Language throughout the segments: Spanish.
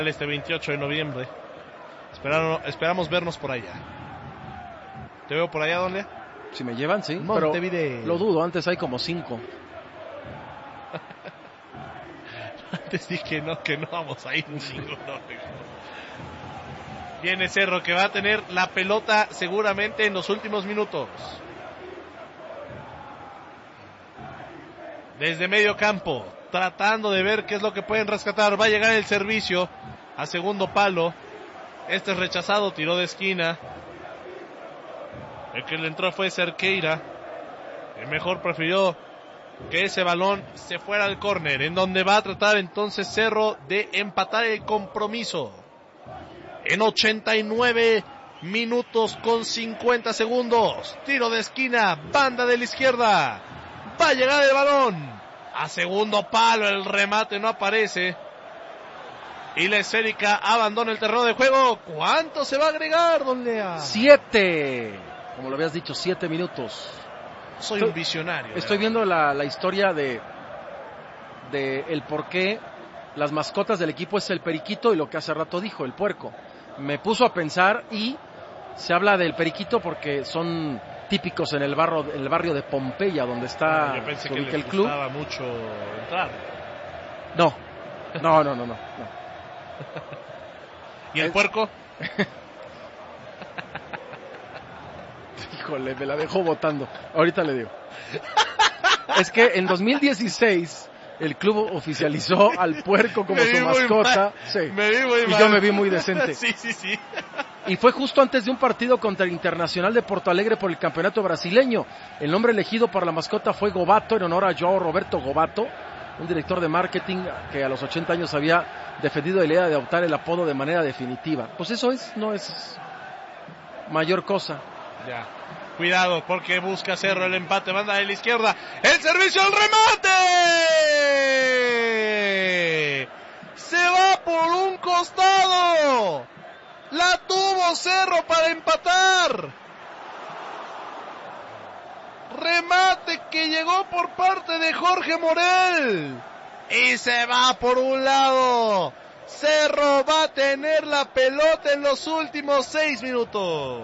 Este 28 de noviembre. Esperamos vernos por allá. ¿Te veo por allá, don Lea? Si me llevan, sí. Montevideo. Pero lo dudo, antes hay como 5. Antes dije que no vamos a ir ninguno. Viene Cerro, que va a tener la pelota seguramente en los últimos minutos. Desde medio campo, tratando de ver qué es lo que pueden rescatar. Va a llegar el servicio a segundo palo. Este es rechazado, tiró de esquina. El que le entró fue Cerqueira. El mejor prefirió que ese balón se fuera al córner, en donde va a tratar entonces Cerro de empatar el compromiso. En 89 minutos con 50 segundos. Tiro de esquina, banda de la izquierda. Va a llegar el balón a segundo palo, el remate no aparece. Y la esférica abandona el terreno de juego. ¿Cuánto se va a agregar, don Lea? 7. Como lo habías dicho, 7 minutos. Soy un visionario. Estoy viendo la historia de el por qué las mascotas del equipo es el periquito y lo que hace rato dijo, el puerco. Me puso a pensar y se habla del periquito porque son típicos en el barrio de Pompeya, donde está yo pensé que les el club. Gustaba mucho entrar. No. ¿Y el puerco? Híjole, me la dejó botando. Ahorita le digo. Es que en 2016 el club oficializó al puerco como su mascota. Sí. Me vi muy mal. Y yo me vi muy decente. Sí. Y fue justo antes de un partido contra el Internacional de Porto Alegre por el campeonato brasileño. El nombre elegido para la mascota fue Gobato, en honor a João Roberto Gobato, un director de marketing que a los 80 años había defendido la idea de adoptar el apodo de manera definitiva. Pues eso no es mayor cosa. Ya. Cuidado, porque busca Cerro el empate, banda de la izquierda. ¡El servicio al remate! ¡Se va por un costado! ¡La tuvo Cerro para empatar! Remate que llegó por parte de Jorge Morel. Y se va por un lado. Cerro va a tener la pelota en los últimos 6 minutos.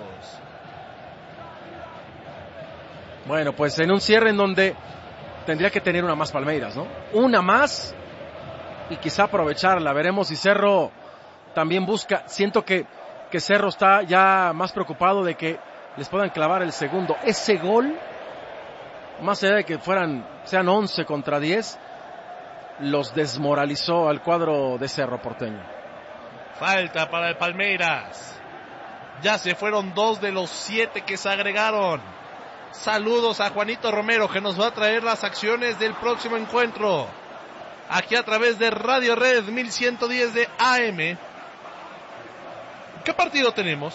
Bueno, pues en un cierre en donde tendría que tener una más Palmeiras, ¿no? Una más y quizá aprovecharla. Veremos si Cerro también busca. Siento que Cerro está ya más preocupado de que les puedan clavar el segundo. Ese gol, más allá de que sean 11 contra 10, los desmoralizó al cuadro de Cerro Porteño. Falta para el Palmeiras. Ya se fueron 2 de los 7 que se agregaron. Saludos a Juanito Romero, que nos va a traer las acciones del próximo encuentro. Aquí a través de Radio Red 1110 de AM. ¿Qué partido tenemos?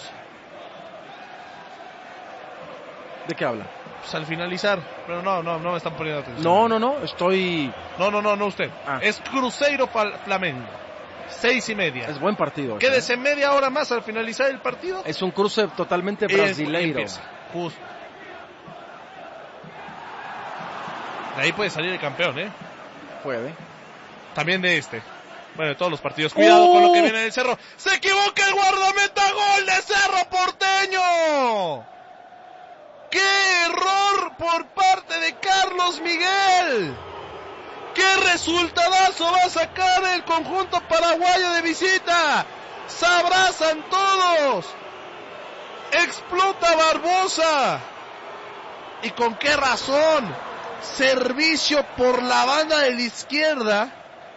¿De qué habla? Pues al finalizar, pero no me están poniendo atención. No, estoy... No usted. Es Cruzeiro Flamengo. 6:30. Es buen partido. Quédese media hora más al finalizar el partido. Es un cruce totalmente brasileiro. Justo. De ahí puede salir el campeón, ¿eh? Puede. También de este. Bueno, de todos los partidos. Cuidado con lo que viene del Cerro. ¡Se equivoca el guardameta! ¡Gol de Cerro Porteño! ¡Qué error por parte de Carlos Miguel! ¡Qué resultadazo va a sacar el conjunto paraguayo de visita! ¡Se abrazan todos! ¡Explota Barbosa! ¿Y con qué razón? Servicio por la banda de la izquierda.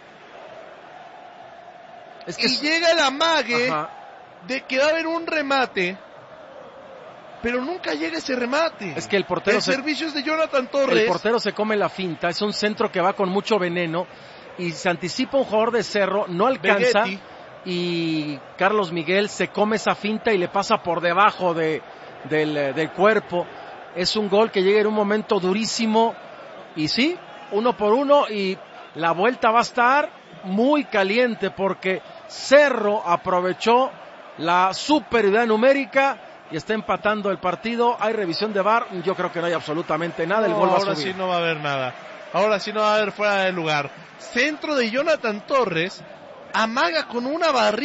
Y llega el amague de que va a haber un remate, pero nunca llega ese remate. Es que el servicio es de Jonathan Torres. El portero se come la finta, es un centro que va con mucho veneno y se anticipa un jugador de Cerro, no alcanza. Begetti. Y Carlos Miguel se come esa finta y le pasa por debajo del cuerpo. Es un gol que llega en un momento durísimo. Y sí, 1-1 y la vuelta va a estar muy caliente porque Cerro aprovechó la superioridad numérica y está empatando el partido. Hay revisión de VAR, yo creo que no hay absolutamente nada. El gol va a subir. Ahora sí no va a haber nada. Ahora sí no va a haber fuera de lugar. Centro de Jonathan Torres, amaga con una barrida.